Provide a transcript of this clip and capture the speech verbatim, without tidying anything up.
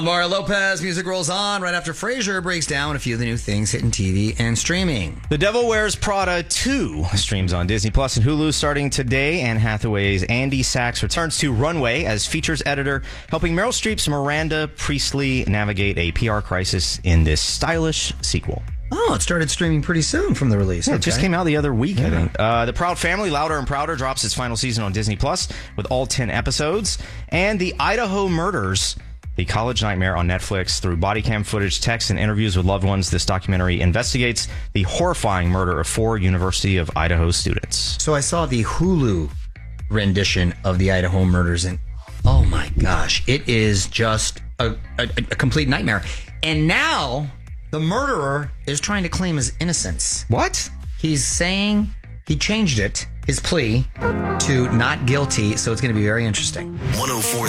Mario Lopez, music rolls on right after Frasier breaks down a few of the new things hitting T V and streaming. The Devil Wears Prada two streams on Disney Plus and Hulu starting today. Anne Hathaway's Andy Sachs returns to Runway as features editor, helping Meryl Streep's Miranda Priestley navigate a P R crisis in this stylish sequel. Oh, it started streaming pretty soon from the release. Yeah, okay. It just came out the other week, yeah. I think. Uh, the Proud Family, Louder and Prouder, drops its final season on Disney Plus with all ten episodes. And the Idaho Murders, the college nightmare on Netflix. Through body cam footage, text, and interviews with loved ones, this documentary investigates the horrifying murder of four University of Idaho students. So I saw the Hulu rendition of the Idaho Murders, and oh my gosh, it is just a, a, a complete nightmare. And now the murderer is trying to claim his innocence. What? He's saying he changed it, his plea, to not guilty, so it's going to be very interesting. one oh four